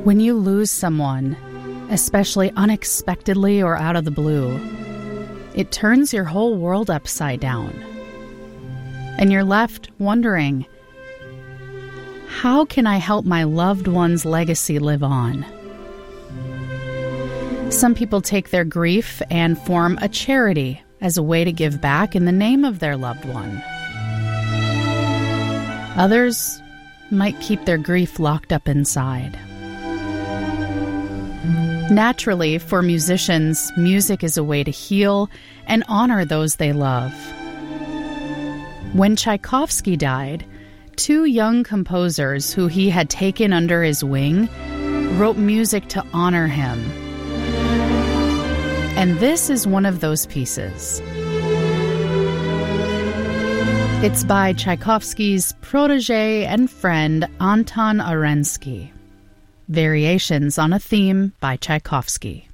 When you lose someone, especially unexpectedly or out of the blue, it turns your whole world upside down. And you're left wondering, how can I help my loved one's legacy live on? Some people take their grief and form a charity as a way to give back in the name of their loved one. Others might keep their grief locked up inside. Naturally, for musicians, music is a way to heal and honor those they love. When Tchaikovsky died, two young composers who he had taken under his wing wrote music to honor him. And this is one of those pieces. It's by Tchaikovsky's protege and friend Anton Arensky. Variations on a Theme by Tchaikovsky.